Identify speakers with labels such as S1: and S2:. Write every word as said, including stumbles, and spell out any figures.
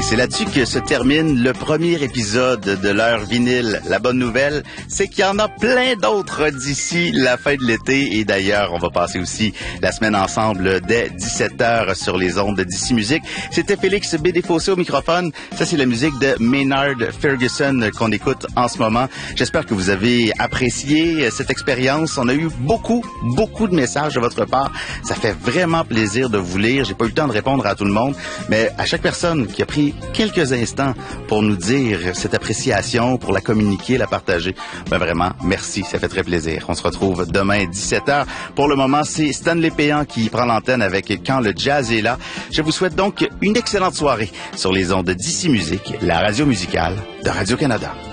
S1: c'est là-dessus que se termine le premier épisode de l'heure vinyle. La bonne nouvelle, c'est qu'il y en a plein d'autres d'ici la fin de l'été. Et d'ailleurs, on va passer aussi la semaine ensemble dès dix-sept heures sur les ondes d'Ici Musique. C'était Félix Bédéfossé au microphone. Ça, c'est la musique de Maynard Ferguson qu'on écoute en ce moment. J'espère que vous avez apprécié cette expérience. On a eu beaucoup, beaucoup de messages de votre part. Ça fait vraiment plaisir de vous lire. J'ai pas eu le temps de répondre à tout le monde, mais à chaque personne qui a pris quelques instants pour nous dire cette appréciation, pour la communiquer, la partager, ben vraiment, merci. Ça fait très plaisir. On se retrouve demain dix-sept heures. Pour le moment, c'est Stanley Péan qui prend l'antenne avec Quand le jazz est là. Je vous souhaite donc une excellente soirée sur les ondes d'Ici Musique, la radio musicale de Radio-Canada.